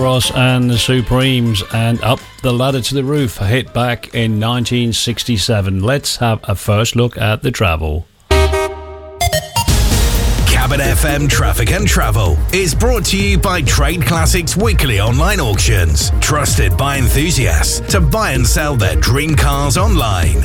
Ross and the Supremes, and Up the Ladder to the Roof, a hit back in 1967. Let's have a first look at the travel. Cabin FM Traffic and Travel is brought to you by Trade Classics Weekly Online Auctions, trusted by enthusiasts to buy and sell their dream cars online.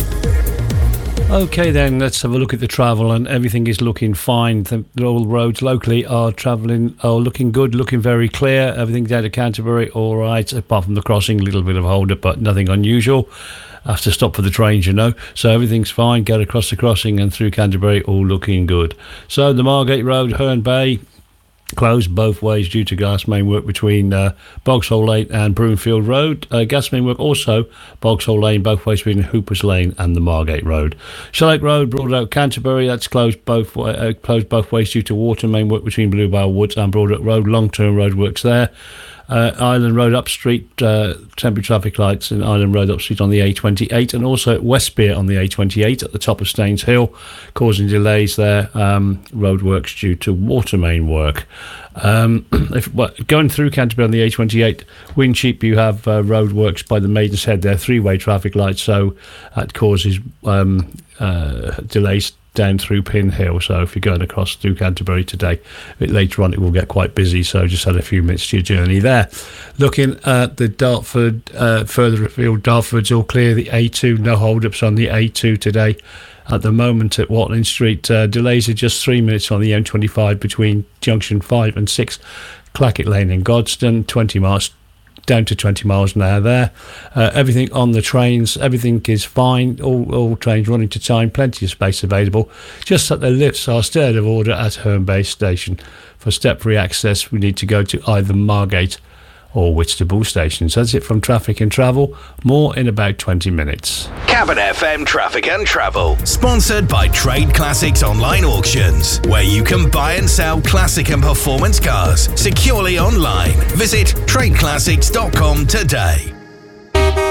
Okay then, let's have a look at the travel, and everything is looking fine. All roads locally are looking good, looking very clear. Everything down to Canterbury, all right, apart from the crossing, a little bit of hold up, but nothing unusual. Have to stop for the trains, you know, so everything's fine. Get across the crossing and through Canterbury, all looking good. So the Margate Road, Herne Bay, closed both ways due to gas main work between Boxhole Lane and Broomfield Road. Gas main work also Boxhole Lane, both ways between Hoopers Lane and the Margate Road. Shellake Road, Broadoak Canterbury, that's closed both ways due to water main work between Bluebell Woods and Broadoak Road. Long-term road works there. Island Road Up Street, temporary traffic lights in Island Road Up Street on the A28, and also at Westpier on the A28 at the top of Staines Hill, causing delays there. Road works due to water main work. Going through Canterbury on the A28, Wincheap, you have road works by the Maiden's Head there, three-way traffic lights, so that causes delays down through Pin Hill. So if you're going across through Canterbury today, a bit later on it will get quite busy, so just had a few minutes to your journey there. Looking at the Dartford, further afield, Dartford's all clear. The A2, no hold-ups on the A2 today. At the moment at Watling Street, delays are just 3 minutes on the M25 between Junction 5 and 6, Clackett Lane and Godstone, 20 miles down to 20 miles an hour there. Everything on the trains, everything is fine. All trains running to time, plenty of space available. Just that the lifts are still out of order at Herne Bay Station. For step-free access, we need to go to either Margate or Whitstable stations. That's it from Traffic and Travel. More in about 20 minutes. Cabin FM Traffic and Travel, sponsored by Trade Classics Online Auctions, where you can buy and sell classic and performance cars securely online. Visit tradeclassics.com today.